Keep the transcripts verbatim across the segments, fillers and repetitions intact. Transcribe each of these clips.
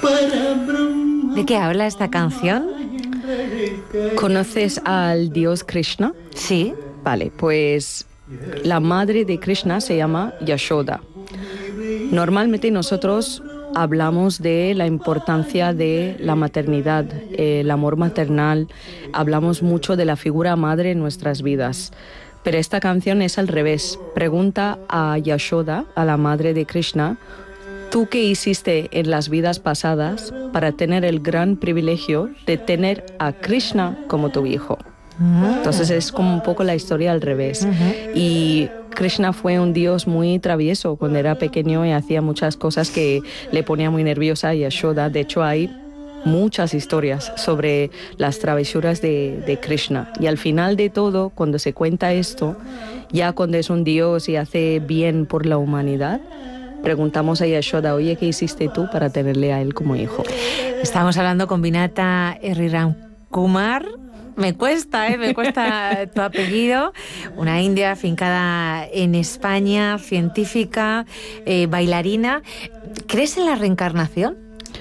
¿De qué habla esta canción? ¿Conoces al dios Krishna? Sí. Vale, pues la madre de Krishna se llama Yashoda. Normalmente nosotros hablamos de la importancia de la maternidad, eh, el amor maternal, hablamos mucho de la figura madre en nuestras vidas. Pero esta canción es al revés. Pregunta a Yashoda, a la madre de Krishna, ¿tú qué hiciste en las vidas pasadas para tener el gran privilegio de tener a Krishna como tu hijo? Entonces es como un poco la historia al revés. Uh-huh. Y Krishna fue un dios muy travieso cuando era pequeño y hacía muchas cosas que le ponía muy nerviosa a Yashoda. De hecho, hay muchas historias sobre las travesuras de, de Krishna. Y al final de todo, cuando se cuenta esto, ya cuando es un dios y hace bien por la humanidad, preguntamos a Yashoda, oye, ¿qué hiciste tú para tenerle a él como hijo? Estamos hablando con Vinata Sriram Kumar. Me cuesta, ¿eh? Me cuesta tu apellido. Una india afincada en España, científica, eh, bailarina. ¿Crees en la reencarnación?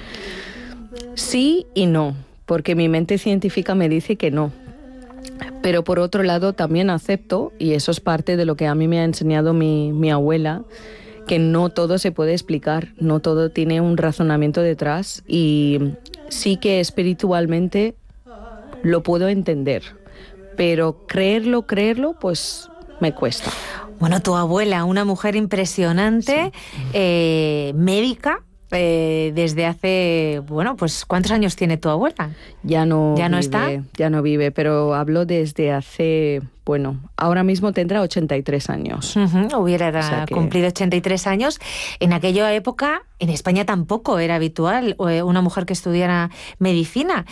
Sí y no, porque mi mente científica me dice que no. Pero por otro lado también acepto, y eso es parte de lo que a mí me ha enseñado mi, mi abuela, que no todo se puede explicar, no todo tiene un razonamiento detrás, y sí que espiritualmente lo puedo entender, pero creerlo, creerlo, pues me cuesta. Bueno, tu abuela, una mujer impresionante, sí. eh, médica, eh, desde hace, bueno, pues ¿cuántos años tiene tu abuela? Ya no ¿Ya no vive, está? Ya no vive, pero hablo desde hace, bueno, ahora mismo tendrá ochenta y tres años. Uh-huh, hubiera o sea que... cumplido ochenta y tres años. En aquella época, en España tampoco era habitual una mujer que estudiara medicina.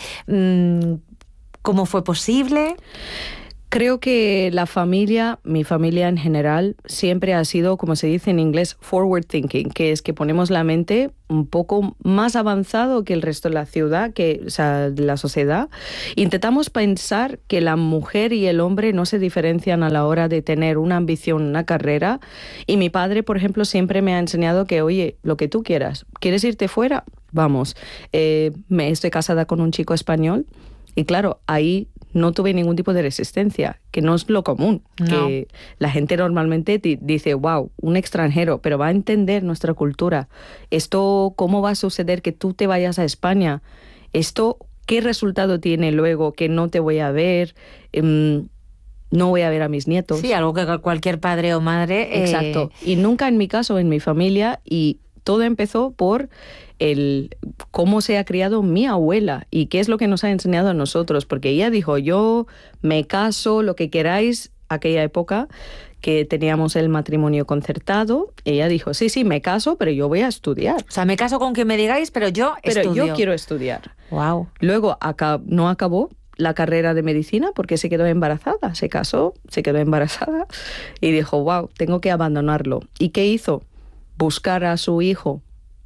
¿Cómo fue posible? Creo que la familia, mi familia en general, siempre ha sido, como se dice en inglés, forward thinking, que es que ponemos la mente un poco más avanzado que el resto de la ciudad, que, o sea, de la sociedad. Intentamos pensar que la mujer y el hombre no se diferencian a la hora de tener una ambición, una carrera. Y mi padre, por ejemplo, siempre me ha enseñado que, oye, lo que tú quieras, ¿quieres irte fuera? Vamos. Eh, me estoy casada con un chico español y claro, ahí no tuve ningún tipo de resistencia, que no es lo común, no. Que la gente normalmente t- dice, wow, un extranjero, pero va a entender nuestra cultura. Esto, ¿cómo va a suceder que tú te vayas a España? Esto, ¿qué resultado tiene luego que no te voy a ver? Um, no voy a ver a mis nietos. Sí, algo que cualquier padre o madre... Exacto. Eh... Y nunca en mi caso, en mi familia, y todo empezó por el cómo se ha criado mi abuela y qué es lo que nos ha enseñado a nosotros, porque ella dijo, yo me caso, lo que queráis, aquella época que teníamos el matrimonio concertado, ella dijo, sí, sí, me caso, pero yo voy a estudiar. O sea, me caso con quien me digáis, pero yo pero estudio. yo quiero estudiar. Wow. Luego acab- no acabó la carrera de medicina porque se quedó embarazada, se casó, se quedó embarazada y dijo, wow, tengo que abandonarlo. ¿Y qué hizo? Buscar a su hijo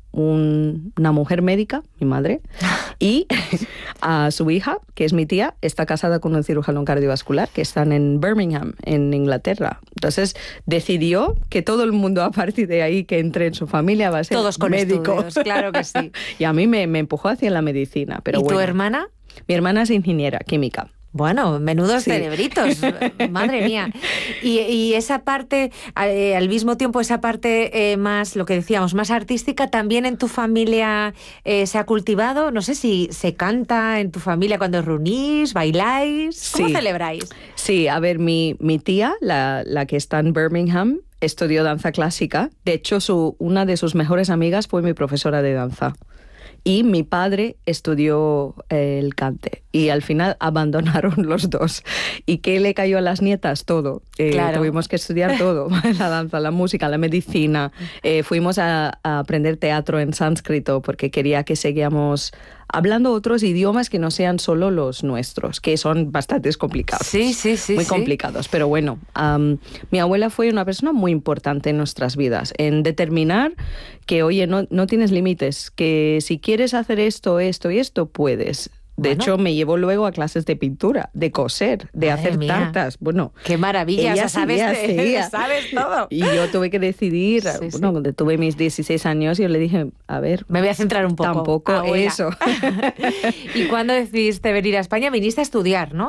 un, una mujer médica, mi madre, y a su hija, que es mi tía, está casada con un cirujano cardiovascular que están en Birmingham, en Inglaterra. Entonces decidió que todo el mundo a partir de ahí que entre en su familia va a ser todos con médico. Estudios, claro que sí. Y a mí me, me empujó hacia la medicina. Pero ¿Y bueno, tu hermana? Mi hermana es ingeniera química. Bueno, menudos sí. cerebritos, madre mía. Y, y esa parte, eh, al mismo tiempo, esa parte eh, más, lo que decíamos, más artística, ¿también en tu familia eh, se ha cultivado? No sé si se canta en tu familia cuando os reunís, bailáis, ¿cómo sí. celebráis? Sí, a ver, mi, mi tía, la, la que está en Birmingham, estudió danza clásica. De hecho, su, una de sus mejores amigas fue mi profesora de danza. Y mi padre estudió eh, el cante y al final abandonaron los dos. ¿Y qué le cayó a las nietas? Todo. Eh, claro. Tuvimos que estudiar todo, la danza, la música, la medicina. Eh, fuimos a, a aprender teatro en sánscrito porque quería que seguíamos hablando otros idiomas que no sean solo los nuestros, que son bastante complicados. Sí, sí, sí. Muy sí. complicados. Pero bueno, um, mi abuela fue una persona muy importante en nuestras vidas, en determinar que, oye, no, no tienes límites, que si quieres hacer esto, esto y esto, puedes. De Bueno. hecho, me llevó luego a clases de pintura, de coser, de Madre hacer mía. tartas. Bueno, ¡Qué maravilla! ella O sea, sabes, seguía, de- seguía. sabes todo. Y yo tuve que decidir, Sí, sí. bueno, cuando tuve mis dieciséis años, yo le dije, a ver, Me voy a centrar un poco. tampoco abuela. eso. ¿Y cuándo decidiste venir a España? Viniste a estudiar, ¿no?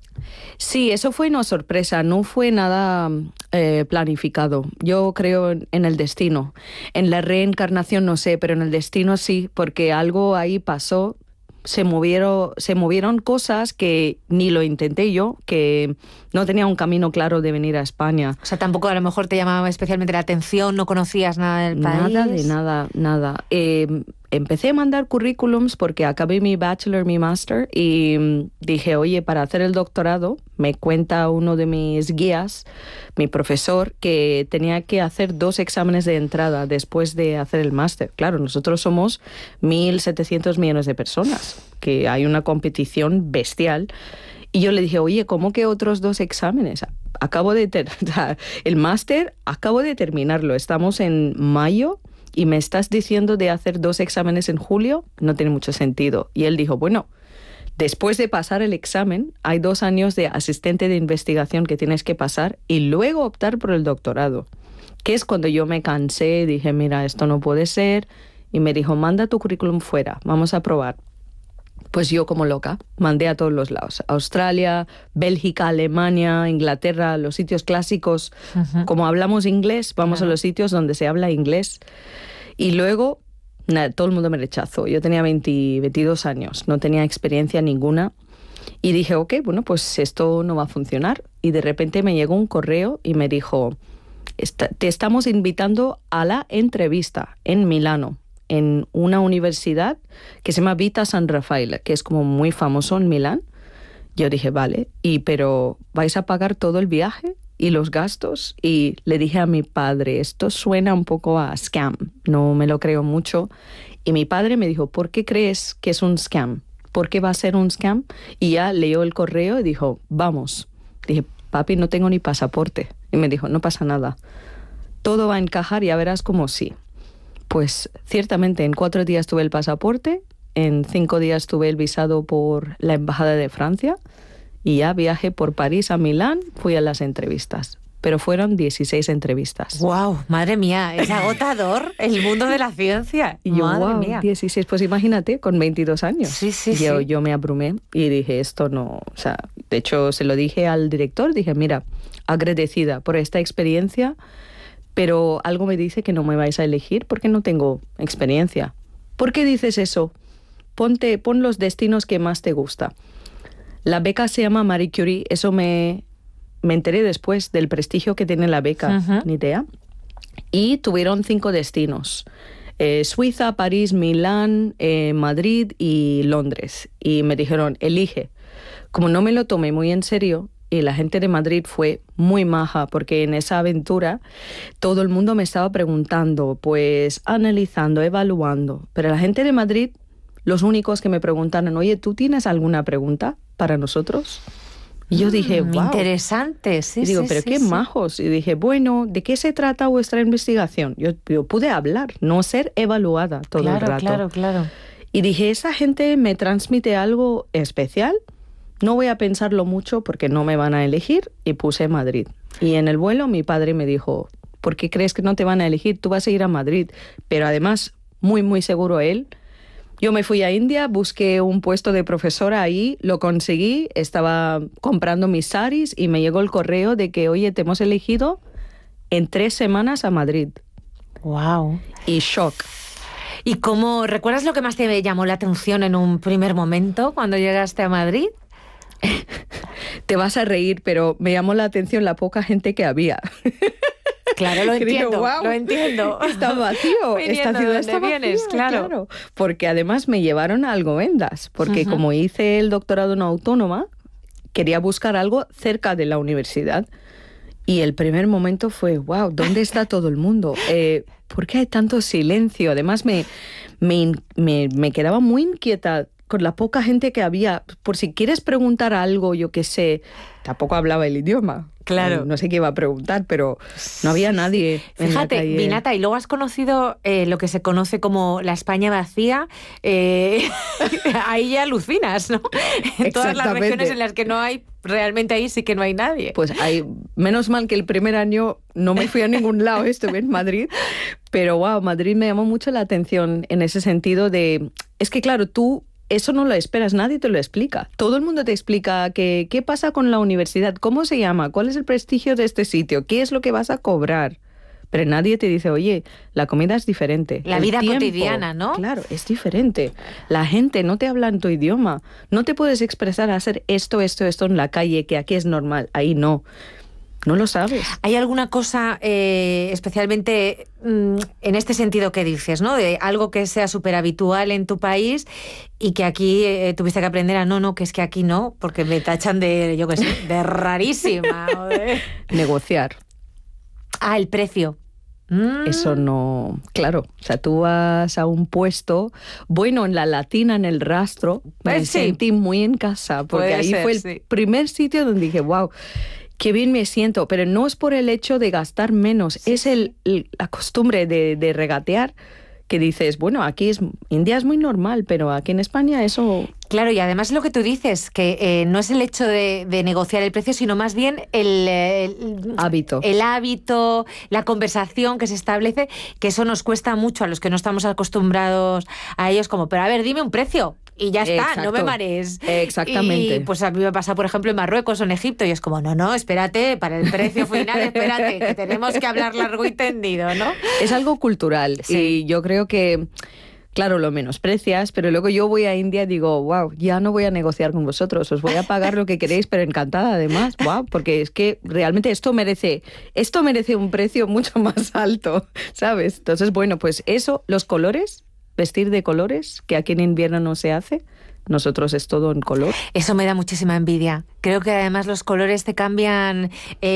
Sí, eso fue una sorpresa, no fue nada eh, planificado. Yo creo en, en el destino. En la reencarnación no sé, pero en el destino sí, porque algo ahí pasó. Se movieron, se movieron cosas que ni lo intenté yo, que no tenía un camino claro de venir a España. O sea, tampoco a lo mejor te llamaba especialmente la atención, no conocías nada del país. Nada de nada, nada. Eh, empecé a mandar currículums porque acabé mi bachelor, mi master, y mm, dije, oye, para hacer el doctorado, me cuenta uno de mis guías, mi profesor, que tenía que hacer dos exámenes de entrada después de hacer el máster. Claro, nosotros somos mil setecientos millones de personas, que hay una competición bestial. Y yo le dije, oye, ¿cómo que otros dos exámenes? Acabo de ter- el máster, acabo de terminarlo. Estamos en mayo y me estás diciendo de hacer dos exámenes en julio. No tiene mucho sentido. Y él dijo, bueno, después de pasar el examen, hay dos años de asistente de investigación que tienes que pasar y luego optar por el doctorado. Que es cuando yo me cansé, dije, mira, esto no puede ser. Y me dijo, manda tu currículum fuera, vamos a probar. Pues yo como loca mandé a todos los lados. Australia, Bélgica, Alemania, Inglaterra, los sitios clásicos. Uh-huh. Como hablamos inglés, vamos claro. a los sitios donde se habla inglés. Y luego, nada, todo el mundo me rechazó. Yo tenía veinte, veintidós años, no tenía experiencia ninguna. Y dije, ok, bueno, pues esto no va a funcionar. Y de repente me llegó un correo y me dijo, te estamos invitando a la entrevista en Milano, en una universidad que se llama Vita San Raffaele, que es como muy famoso en Milán. Yo dije, vale, y pero ¿vais a pagar todo el viaje y los gastos? Y le dije a mi padre, esto suena un poco a scam, no me lo creo mucho. Y mi padre me dijo, ¿por qué crees que es un scam? ¿Por qué va a ser un scam? Y ya leyó el correo y dijo, vamos. Dije, papi, no tengo ni pasaporte. Y me dijo, no pasa nada, todo va a encajar y ya verás como sí. Pues ciertamente en cuatro días tuve el pasaporte, en cinco días tuve el visado por la Embajada de Francia y ya viajé por París a Milán, fui a las entrevistas. Pero fueron dieciséis entrevistas. ¡Wow! Madre mía, es agotador el mundo de la ciencia. Y yo, madre wow, mía. dieciséis, pues imagínate, con veintidós años. Sí, sí, yo, sí. Yo me abrumé y dije, esto no... O sea, de hecho, se lo dije al director, dije, mira, agradecida por esta experiencia, pero algo me dice que no me vais a elegir porque no tengo experiencia. ¿Por qué dices eso? Ponte, pon los destinos que más te gusta. La beca se llama Marie Curie, eso me, me enteré después del prestigio que tiene la beca, uh-huh. ni idea. Y tuvieron cinco destinos, eh, Suiza, París, Milán, eh, Madrid y Londres. Y me dijeron, elige. Como no me lo tomé muy en serio, y la gente de Madrid fue muy maja, porque en esa aventura todo el mundo me estaba preguntando, pues analizando, evaluando. Pero la gente de Madrid, los únicos que me preguntaron, oye, ¿tú tienes alguna pregunta para nosotros? Y yo dije, mm, wow. Interesante, sí, y digo, sí, pero sí, qué sí. majos. Y dije, bueno, ¿de qué se trata vuestra investigación? Yo, yo pude hablar, no ser evaluada todo claro, el rato. Claro, claro, Y dije, esa gente me transmite algo especial. No voy a pensarlo mucho porque no me van a elegir, y puse Madrid. Y en el vuelo mi padre me dijo, ¿por qué crees que no te van a elegir? Tú vas a ir a Madrid. Pero además, muy, muy seguro él. Yo me fui a India, busqué un puesto de profesora ahí, lo conseguí, estaba comprando mis saris y me llegó el correo de que, oye, te hemos elegido en tres semanas a Madrid. Wow. Y shock. ¿Y cómo, recuerdas lo que más te llamó la atención en un primer momento cuando llegaste a Madrid? Te vas a reír, pero me llamó la atención la poca gente que había. Claro, lo entiendo, Digo, wow, lo entiendo. Está vacío, esta ciudad está vacía, vienes, claro. claro. Porque además me llevaron a Alcobendas, porque uh-huh. como hice el doctorado en autónoma, quería buscar algo cerca de la universidad. Y el primer momento fue, wow, ¿dónde está todo el mundo? Eh, ¿Por qué hay tanto silencio? Además me, me, me, me quedaba muy inquieta con la poca gente que había, por si quieres preguntar algo, yo qué sé, tampoco hablaba el idioma. Claro. No, no sé qué iba a preguntar, pero no había nadie. Fíjate, en la calle. Vinata, y luego has conocido eh, lo que se conoce como la España vacía. Eh, ahí ya alucinas, ¿no? En todas las regiones en las que no hay, realmente ahí sí que no hay nadie. Pues hay, menos mal que el primer año no me fui a ningún lado, estuve en Madrid, pero wow, Madrid me llamó mucho la atención en ese sentido de, es que claro, tú eso no lo esperas, nadie te lo explica. Todo el mundo te explica que, qué pasa con la universidad, cómo se llama, cuál es el prestigio de este sitio, qué es lo que vas a cobrar. Pero nadie te dice, oye, la comida es diferente. La vida tiempo, cotidiana, ¿no? Claro, es diferente. La gente no te habla en tu idioma. No te puedes expresar a hacer esto, esto, esto en la calle, que aquí es normal. Ahí no. No lo sabes. ¿Hay alguna cosa eh, especialmente mm, en este sentido que dices, ¿no? De algo que sea súper habitual en tu país y que aquí eh, tuviste que aprender a no, no, que es que aquí no, porque me tachan de, yo qué sé, de rarísima. O de... Negociar. Ah, el precio. Mm. Eso no... Claro, o sea, tú vas a un puesto, bueno, en la Latina, en el Rastro, me pues sí. sentí muy en casa, porque Puede ahí ser, fue el sí. primer sitio donde dije, wow, qué bien me siento, pero no es por el hecho de gastar menos, sí, es el, el, la costumbre de, de regatear, que dices, bueno, aquí es, India es muy normal, pero aquí en España eso... Claro, y además lo que tú dices, que eh, no es el hecho de, de negociar el precio, sino más bien el, el hábito. El hábito, la conversación que se establece, que eso nos cuesta mucho a los que no estamos acostumbrados a ellos, como, pero a ver, dime un precio. Y ya está, exacto, no me marees. Exactamente. Y pues a mí me pasa, por ejemplo, en Marruecos o en Egipto, y es como, no, no, espérate, para el precio final, espérate, que tenemos que hablar largo y tendido, ¿no? Es algo cultural, sí. Y yo creo que, claro, lo menosprecias, pero luego yo voy a India y digo, wow, ya no voy a negociar con vosotros, os voy a pagar lo que queréis, pero encantada además, wow, porque es que realmente esto merece, esto merece un precio mucho más alto, ¿sabes? Entonces, bueno, pues eso, los colores... Vestir de colores, que aquí en invierno no se hace. Nosotros es todo en color. Eso me da muchísima envidia. Creo que además los colores te cambian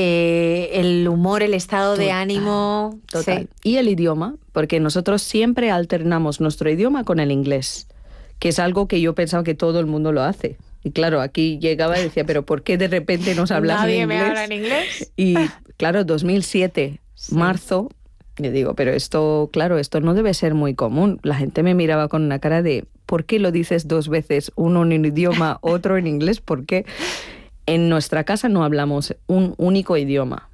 eh, el humor, el estado total, de ánimo. Total. Sí. Y el idioma, porque nosotros siempre alternamos nuestro idioma con el inglés, que es algo que yo pensaba que todo el mundo lo hace. Y claro, aquí llegaba y decía, pero ¿por qué de repente nos hablas en inglés? ¿Nadie me habla en inglés? Y claro, dos mil siete, sí. marzo... Yo digo, pero esto, claro, esto no debe ser muy común. La gente me miraba con una cara de, ¿por qué lo dices dos veces? Uno en un idioma, otro en inglés, ¿por qué? En nuestra casa no hablamos un único idioma.